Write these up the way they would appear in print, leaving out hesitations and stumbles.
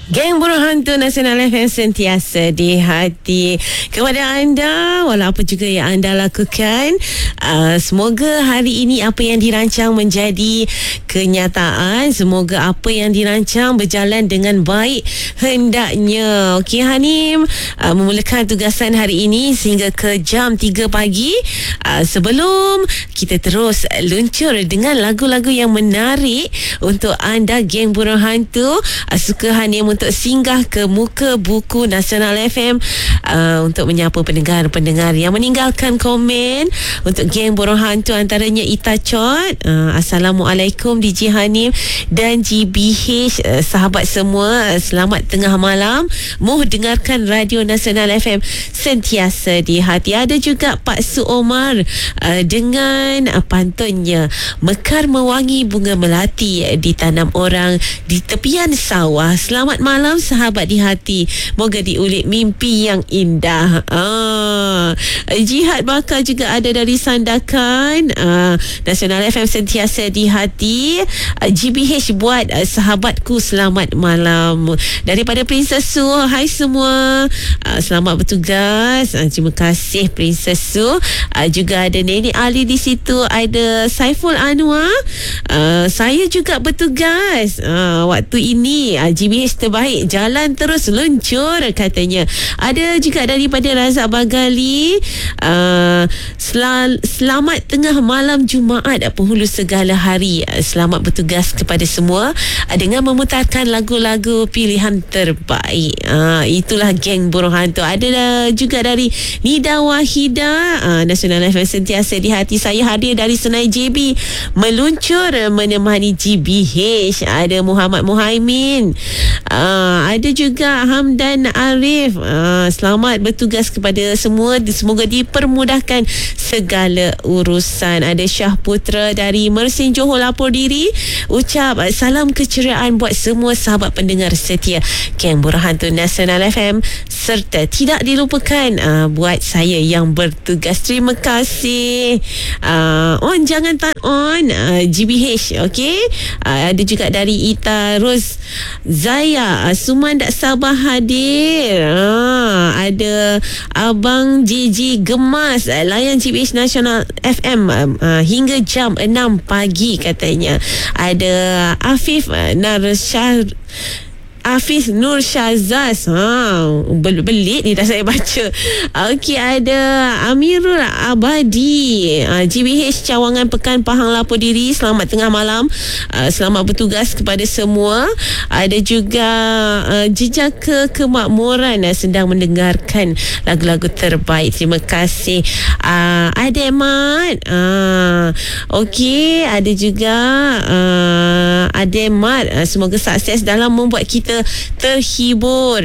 Geng Burung Hantu Nasional FM sentiasa di hati. Kepada anda, walau apa juga yang anda lakukan, semoga hari ini apa yang dirancang menjadi kenyataan. Semoga apa yang dirancang berjalan dengan baik hendaknya. Okey Hanim, memulakan tugasan hari ini sehingga ke jam 3 pagi. Sebelum kita terus luncur dengan lagu-lagu yang menarik untuk anda, Geng Burung Hantu, suka Hanim untuk singgah ke muka buku Nasional FM untuk menyapa pendengar-pendengar yang meninggalkan komen untuk Geng Burung Hantu, antaranya Ita Chot. Assalamualaikum DJ Hanim dan GBH, sahabat semua, selamat tengah malam. Mohon dengarkan Radio Nasional FM sentiasa di hati. Ada juga Pak Su Omar dengan pantunnya Mekar Mewangi Bunga Melati ditanam orang di tepian sawah. Selamat malam sahabat di hati, moga diulit mimpi yang indah. Jihad Bakar juga ada dari Sandakan. Nasional FM sentiasa di hati. GBH buat sahabatku selamat malam. Daripada Princess Su, hai semua, selamat bertugas. Terima kasih Princess Su. Juga ada Neni Ali di situ, ada Saiful Anwar. Saya juga bertugas waktu ini. GBH terbaik, jalan terus luncur katanya. Ada juga daripada Razak Bagali, selamat tengah malam Jumaat, penghulu segala hari. Selamat bertugas kepada semua dengan memutarkan lagu-lagu pilihan terbaik. Itulah Geng Burung Hantu. Ada juga dari Nida Wahida, Nasional FM sentiasa di hati. Saya hadir dari Senai JB, meluncur menemani GBH. Ada Muhammad Muhaimin, ada juga Hamdan Arif. Selamat bertugas kepada semua, semoga dipermudahkan segala urusan. Ada Syah Putra dari Mersin Johor lapor diri, ucap salam keceriaan buat semua sahabat pendengar setia Geng Burung Hantu Nasional FM, serta tidak dilupakan buat saya yang bertugas. Terima kasih. On jangan tan on, GBH. Okey, ada juga dari Ita Ros Zaya, Suman tak sabar hadir. Ada Abang JJ Gemas, layan GBH Nasional FM hingga jam 6 pagi katanya. Ada Hafiz Nur Syazaz. Belit ni dah saya baca. Okey, ada Amirul Abadi, GBH Cawangan Pekan Pahang lapor diri. Selamat tengah malam. Selamat bertugas kepada semua. Ada juga Jejaka Kemakmuran sedang mendengarkan lagu-lagu terbaik. Terima kasih. Ada Mat. Okey, ada juga ada Mat. Semoga sukses dalam membuat kita terhibur.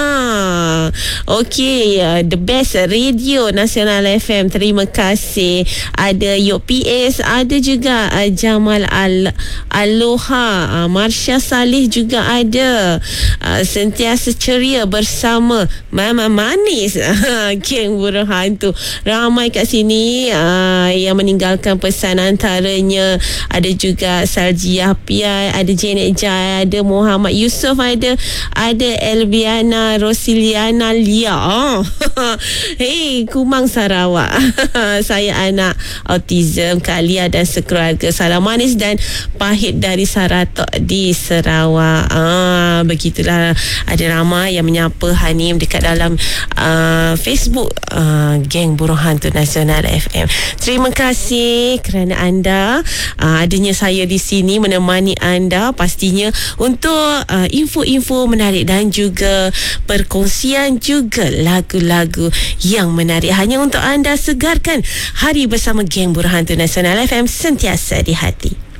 Okey, the best radio Nasional FM. Terima kasih. Ada Yok PS, ada juga Jamal Aloha, Marsha Salih juga ada. Sentiasa ceria bersama Mama Manis. Geng Burung Hantu. Ramai kat sini yang meninggalkan pesan, antaranya ada juga Saljiah Piai, ada Janet Jai, ada Muhammad Yusof, ada Elviana Rosiliana Lia. Hei, Kumang Sarawak. Saya anak autism, Kak Lia dan sekeluarga. Salam manis dan pahit dari Saratok di Sarawak. Begitulah, ada ramai yang menyapa Hanim dekat dalam Facebook Geng Burung Hantu Nasional FM. Terima kasih kerana anda adanya saya di sini menemani anda, pastinya untuk info-info menarik dan juga perkongsian juga lagu-lagu yang menarik, hanya untuk anda segarkan hari bersama Geng Burung Hantu Nasional FM sentiasa di hati.